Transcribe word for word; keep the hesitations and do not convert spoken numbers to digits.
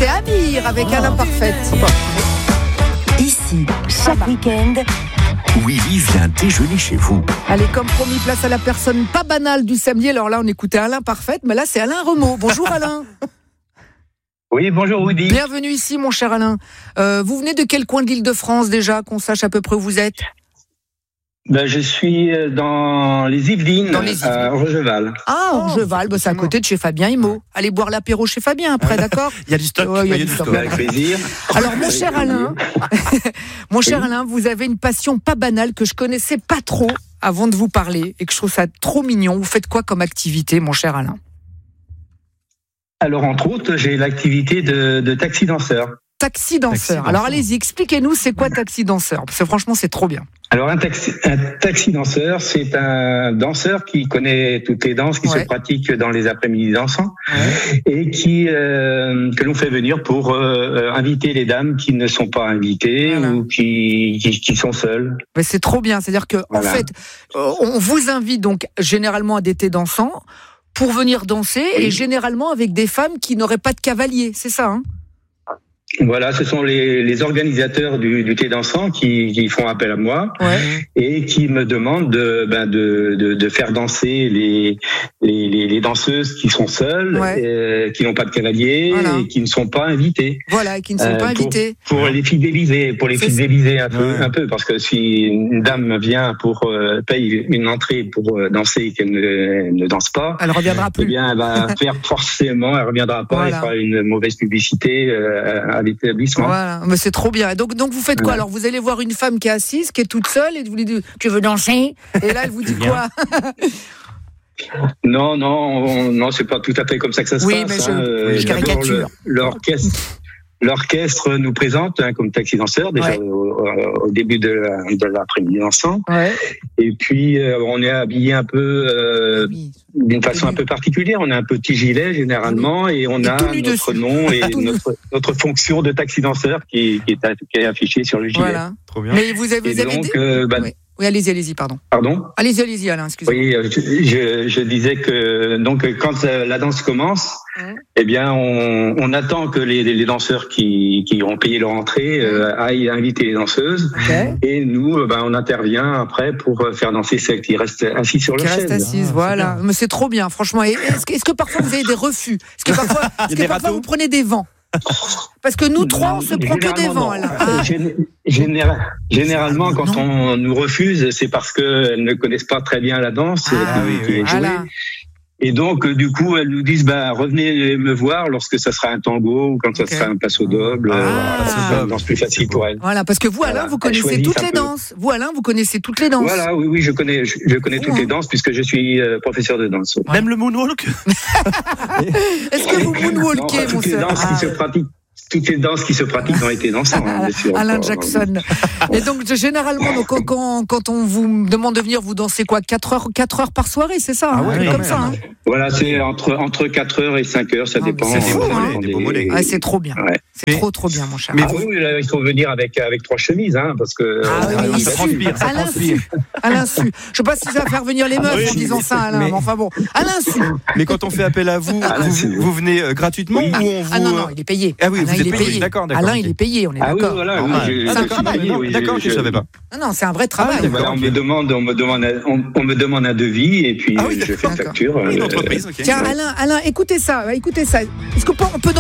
C'était Amir avec oh. Alain Parfaite. Ici, chaque week-end, Willy vient déjeuner chez vous. Allez, comme promis, place à la personne pas banale du samedi. Alors là, on écoutait Alain Parfaite, mais là, c'est Alain Remeau. Bonjour Alain. Oui, bonjour Woody. Bienvenue ici, mon cher Alain. Euh, vous venez de quel coin de l'Île-de-France déjà, qu'on sache à peu près où vous êtes ? Ben, je suis dans les Yvelines, dans les Yvelines. à Orgeval. Ah, Orgeval, bah, c'est à côté de chez Fabien Immo. Allez boire l'apéro chez Fabien après, d'accord ? Il y a du stock. Ouais, il y a, il y a du du stock. stock. Avec plaisir. Alors, mon cher Alain, mon cher Alain, vous avez une passion pas banale que je connaissais pas trop avant de vous parler et que je trouve ça trop mignon. Vous faites quoi comme activité, mon cher Alain ? Alors, entre autres, j'ai l'activité de, de taxi danseur. Taxi danseur. Alors, allez-y, expliquez-nous, c'est quoi taxi danseur ? Parce que franchement, c'est trop bien. Alors, un taxi, un taxi danseur, c'est un danseur qui connaît toutes les danses qui ouais. se pratiquent dans les après-midi dansants ouais. et qui euh, que l'on fait venir pour euh, inviter les dames qui ne sont pas invitées voilà. ou qui, qui qui sont seules. Mais c'est trop bien. C'est-à-dire que voilà. en fait, on vous invite donc généralement à des thés dansants pour venir danser oui. et généralement avec des femmes qui n'auraient pas de cavalier. C'est ça, hein ? Voilà, ce sont les, les organisateurs du, du thé dansant qui, qui font appel à moi ouais. et qui me demandent de, ben de, de, de faire danser les, les, les, les danseuses qui sont seules, ouais. euh, qui n'ont pas de cavalier voilà. et qui ne sont pas invitées. Voilà, et qui ne sont euh, pas pour, invitées. Pour les fidéliser, pour les C'est fidéliser un peu, ouais. un peu, parce que si une dame vient pour euh, paye une entrée pour euh, danser et qu'elle ne, ne danse pas, elle reviendra plus. Eh bien, elle va faire forcément, elle reviendra pas, voilà. elle fera une mauvaise publicité. Euh, à l'établissement. Voilà, mais c'est trop bien. Donc, donc vous faites quoi ? Alors, vous allez voir une femme qui est assise, qui est toute seule, et vous lui dites, tu veux danser ? Et là, elle vous dit quoi ? Non, non, on, non, c'est pas tout à fait comme ça que ça se oui, passe. Mais je, hein. je caricature. Le, l'orchestre, l'orchestre nous présente hein, comme taxi danseur déjà ouais. au, au début de, la, de l'après-midi dansant. Ouais. Et puis euh, on est habillé un peu euh, oui. d'une façon un peu particulière. On a un petit gilet généralement oui. et on et a notre dessus. nom et notre, notre fonction de taxi danseur qui, qui, est, qui est affichée sur le gilet. Voilà. Trop bien. Mais vous avez, vous avez donc, des... euh, bah, oui. Oui, allez-y, allez-y, pardon. Pardon ? Allez-y, allez-y, Alain, excusez-moi. Oui, je, je, je disais que donc quand la danse commence, mmh. eh bien, on, on attend que les, les danseurs qui, qui ont payé leur entrée mmh. euh, aillent inviter les danseuses, okay. et nous, ben, on intervient après pour faire danser celles qui restent assises sur le chaise. Qui restent assises, ah, voilà. C'est Mais c'est trop bien, franchement. Et est-ce que, est-ce que parfois vous avez des refus ? Est-ce que parfois, est-ce que parfois vous prenez des vents ? Parce que nous trois, on se prend que des vents. Là. Ah. Général, généralement, quand non. on nous refuse, c'est parce qu'elles ne connaissent pas très bien la danse ah, qui, oui, qui oui. est jouée. Voilà. Et donc, du coup, elles nous disent, bah, revenez me voir lorsque ça sera un tango ou quand okay. ça sera un passo doble. Ah. C'est une danse plus facile pour elles. Voilà, parce que vous, Alain, voilà. vous connaissez toutes les danses. Vous, Alain, vous connaissez toutes les danses. Voilà, oui, oui, je connais, je, je connais oh. toutes les danses puisque je suis euh, professeur de danse. Ouais. Même le moonwalk. Est-ce que vous moonwalkez, mon toutes les danses qui se pratiquent. Toutes les danses qui se pratiquent dans été dansant, hein, bien sûr. Alain Jackson. Et donc, généralement, donc, quand, quand on vous demande de venir, vous dansez quoi ? quatre heures, quatre heures par soirée, c'est ça ? Ah ouais, hein, comme même. ça. Hein. Voilà, c'est entre, entre quatre heures et cinq heures, ça ah, dépend. C'est fou, hein. des, des... ah, c'est trop bien. Ouais. C'est mais, trop, trop bien, mon cher. Mais ah, oui, là, il faut venir avec, avec trois chemises, hein, parce que. Ah oui, oui, ça transpire, ça transpire. À l'insu. Je ne sais pas si ça va faire venir les meufs ah, oui, en disant ça, Alain, mais enfin bon. À l'insu. Mais quand on fait appel à vous, vous, vous venez gratuitement oui. ou on vous. Ah non, non, il est payé. Ah oui, Alain, vous êtes payé. D'accord, d'accord. Alain, il est payé, on est ah d'accord. Oui, voilà, oui, je, c'est un travail. Non, d'accord, je ne savais pas. Non, non, c'est un vrai travail. Ah, voilà, on me demande, on me demande, on, on me demande un devis et puis ah, oui, je fais une facture. Une entreprise. Okay. Tiens, Alain, Alain, écoutez ça, écoutez ça. Est-ce qu'on peut, on peut